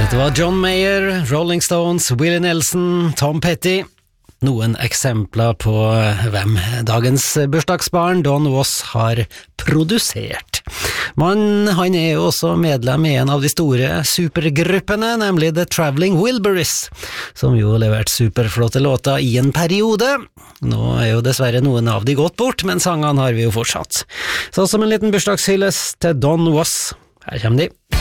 Dette var John Mayer, Rolling Stones, Willie Nelson, Tom Petty. Noen eksempler på hvem dagens bursdagsbarn Don Was har produsert. Men han er jo også medlem i en av de store supergruppene, nemlig The Traveling Wilburys, som jo har levert superflotte låter i en periode. Nå er jo dessverre noen av de gått bort, men sangene har vi jo fortsatt. Så som en liten bursdagshyllest til Don Was, her kommer de.